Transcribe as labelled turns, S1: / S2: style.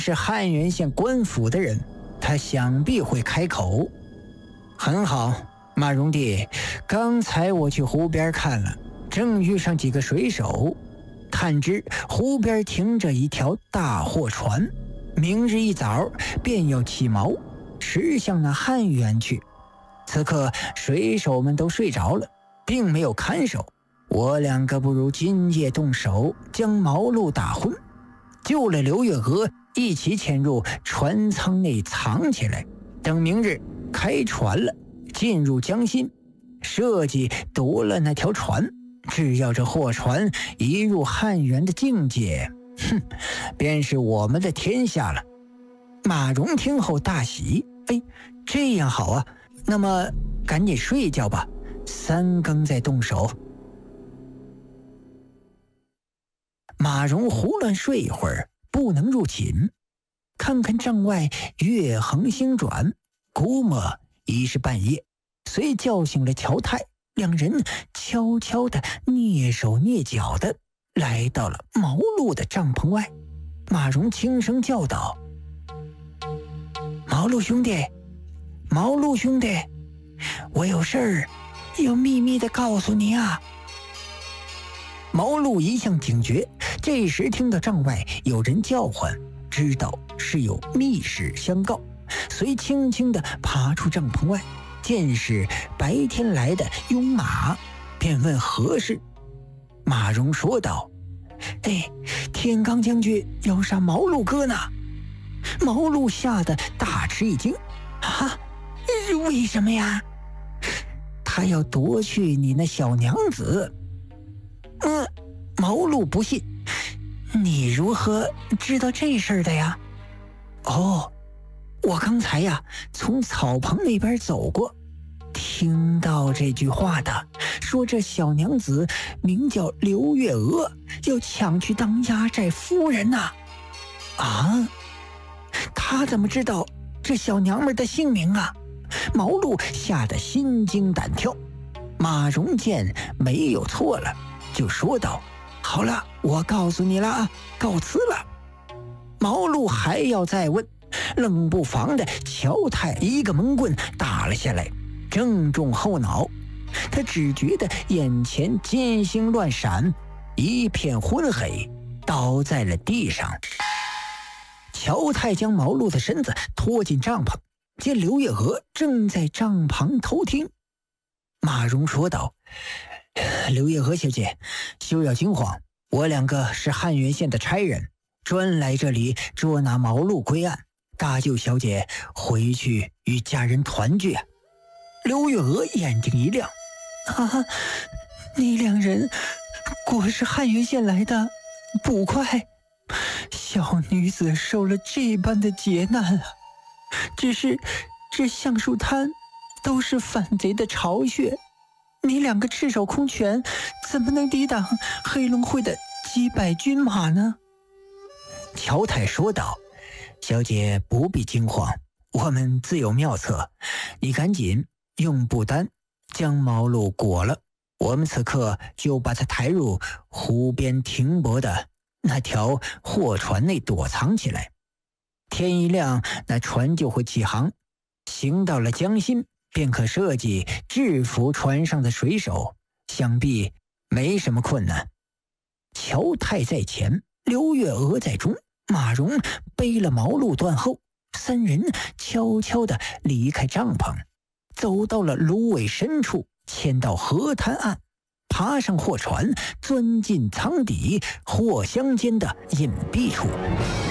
S1: 是汉源县官府的人，他想必会开口。很好，马荣弟，刚才我去湖边看了，正遇上几个水手，探知湖边停着一条大货船，明日一早便要起锚，驶向那汉源去。此刻水手们都睡着了，并没有看守，我两个不如今夜动手，将毛路打昏，救了刘月娥，一起潜入船舱内藏起来，等明日开船了，进入江心，设计夺了那条船。只要这货船一入汉源的境界，便是我们的天下了。马荣听后大喜，这样好啊，那么赶紧睡觉吧，3更再动手。马荣胡乱睡一会儿，不能入寝，看看帐外月横星转，估摸已是半夜，遂叫醒了乔太，两人悄悄地蹑手蹑脚地来到了毛路的帐篷外。马荣轻声叫道：毛路兄弟，毛路兄弟，我有事儿要秘密地告诉你啊。毛路一向警觉，这时听到帐外有人叫唤，知道是有密事相告，遂轻轻地爬出帐篷外，见是白天来的拥马，便问何事。马荣说道：天罡将军要杀毛路哥呢。毛路吓得大吃一惊，为什么呀？他要夺去你那小娘子。毛路不信，你如何知道这事儿的呀？我刚才呀从草棚那边走过，听到这句话的，说这小娘子名叫刘月娥，要抢去当压寨夫人呐。他怎么知道这小娘们的姓名啊？毛路吓得心惊胆跳。马荣见没有错了，就说道：好了，我告诉你了啊，告辞了。毛路还要再问，冷不防的乔太一个闷棍打了下来，正中后脑。他只觉得眼前金星乱闪，一片昏黑，倒在了地上。乔太将毛路的身子拖进帐篷，见刘月娥正在帐旁偷听。马荣说道：刘月娥小姐，休要惊慌，我两个是汉源县的差人，专来这里捉拿毛路归案，搭救小姐回去与家人团聚。刘月娥眼睛一亮：你两人果是汉源县来的捕快，小女子受了这般的劫难啊！只是这橡树滩都是反贼的巢穴，你两个赤手空拳，怎么能抵挡黑龙会的几百军马呢？乔太说道：小姐不必惊慌，我们自有妙策，你赶紧用布单将毛路裹了，我们此刻就把他抬入湖边停泊的那条货船内躲藏起来。天一亮，那船就会起航，行到了江心，便可设计制服船上的水手，想必没什么困难。乔太在前，刘月娥在中，马荣背了毛路断后，三人悄悄地离开帐篷，走到了芦苇深处，迁到河滩岸，爬上货船，钻进舱底货箱间的隐蔽处。